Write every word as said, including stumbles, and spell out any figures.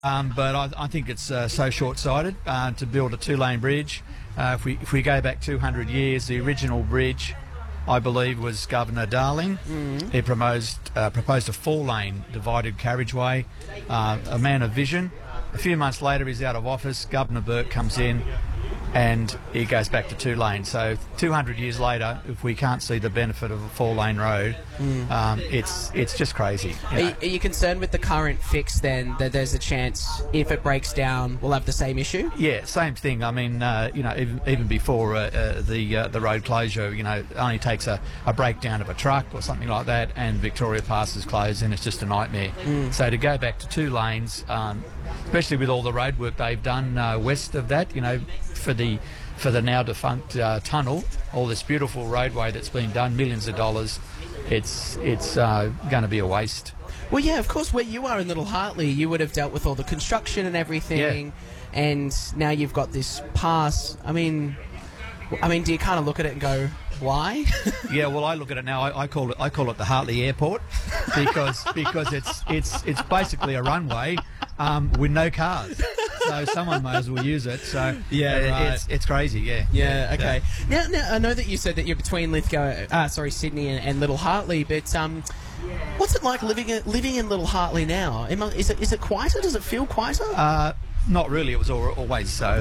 Um, but I, I think it's uh, so short-sighted uh, to build a two-lane bridge. Uh, if we if we go back two hundred years, the original bridge, I believe, was Governor Darling. Mm-hmm. He proposed uh, proposed a four-lane divided carriageway. Uh, a man of vision. A few months later, he's out of office. Governor Burke comes in, and he goes back to two lanes. So two hundred years later, if we can't see the benefit of a four-lane road, mm. um, it's it's just crazy. You are, know? you, are you concerned with the current fix then, that there's a chance if it breaks down we'll have the same issue? Yeah, same thing. I mean, uh, you know, even, even before uh, uh, the uh, the road closure, you know, it only takes a, a breakdown of a truck or something like that, and Victoria Pass is closed, and it's just a nightmare. Mm. So to go back to two lanes, um, especially with all the road work they've done uh, west of that, you know, for the for the now defunct uh, tunnel, all this beautiful roadway that's been done, millions of dollars, it's it's uh, going to be a waste. Well, yeah, of course, where you are in Little Hartley, you would have dealt with all the construction and everything, yeah. And now you've got this pass. I mean, I mean, do you kind of look at it and go, why? Yeah, well, I look at it now. I, I call it I call it the Hartley Airport because because it's it's it's basically a runway um, with no cars. So someone may as well use it. So yeah, uh, right. it's it's crazy. Yeah. Yeah. Okay. Yeah. Now, now I know that you said that you're between Lithgow, uh, sorry, Sydney and, and Little Hartley, but um, what's it like living in, living in Little Hartley now? Is it is it quieter? Does it feel quieter? Uh, not really. It was al- always so.